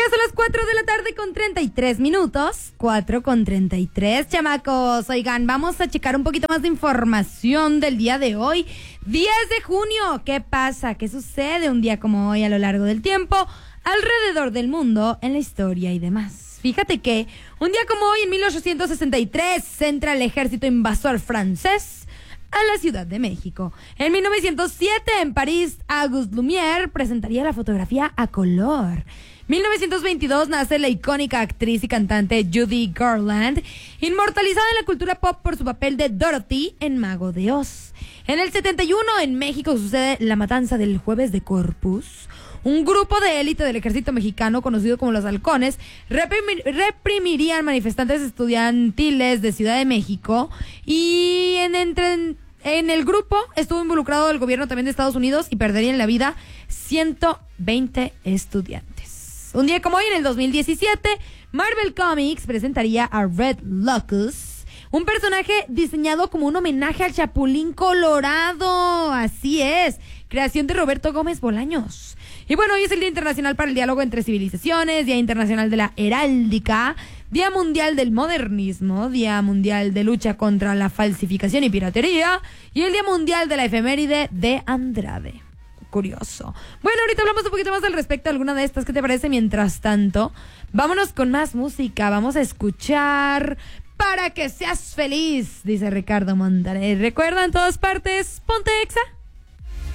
son las 4 de la tarde con 33 minutos. 4 con 33, chamacos. Oigan, vamos a checar un poquito más de información del día de hoy. 10 de junio. ¿Qué pasa? ¿Qué sucede un día como hoy a lo largo del tiempo? Alrededor del mundo, en la historia y demás. Fíjate que un día como hoy, en 1863, entra el ejército invasor francés a la Ciudad de México. En 1907, en París, Auguste Lumière presentaría la fotografía a color. 1922 nace la icónica actriz y cantante Judy Garland, inmortalizada en la cultura pop por su papel de Dorothy en Mago de Oz. En el 71, en México, sucede la matanza del Jueves de Corpus. Un grupo de élite del ejército mexicano, conocido como los Halcones, reprimirían manifestantes estudiantiles de Ciudad de México. Y en el grupo estuvo involucrado el gobierno también de Estados Unidos y perderían la vida 120 estudiantes. Un día como hoy, en el 2017, Marvel Comics presentaría a Red Locus, un personaje diseñado como un homenaje al Chapulín Colorado. Así es, creación de Roberto Gómez Bolaños. Y bueno, hoy es el Día Internacional para el Diálogo entre Civilizaciones, Día Internacional de la Heráldica, Día Mundial del Modernismo, Día Mundial de Lucha contra la Falsificación y Piratería y el Día Mundial de la Efeméride de Andrade. Curioso. Bueno, ahorita hablamos un poquito más al respecto de alguna de estas. ¿Qué te parece? Mientras tanto, vámonos con más música. Vamos a escuchar Para que seas feliz, dice Ricardo Montaner. Recuerda, en todas partes, ponte Exa.